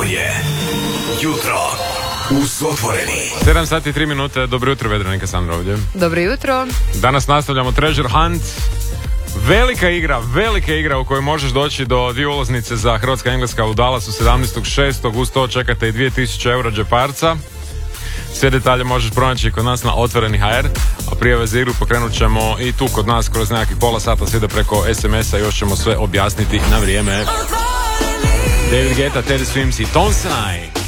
je Jutro uz Otvoreni. 7 sati i 3 minute. Dobro jutro, Vedronika Sandra ovdje. Dobro jutro. Danas nastavljamo Treasure Hunt. Velika igra u kojoj možeš doći do 2 ulaznice za Hrvatska-Engleska u Dallasu 17.6. Uz to čekate i 2000 eura džeparca. Sve detalje možeš pronaći kod nas na Otvoreni HR, a prijave za igru pokrenut ćemo i tu kod nas kroz nekakvih pola sata, sve preko SMS-a, još ćemo sve objasniti na vrijeme. David Guetta, Teddy Swims i Tom Sinai.